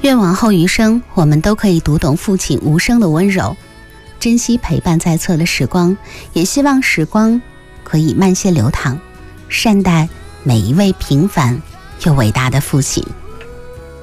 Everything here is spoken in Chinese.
愿往后余生，我们都可以读懂父亲无声的温柔，珍惜陪伴在侧的时光，也希望时光可以慢些流淌，善待每一位平凡又伟大的父亲。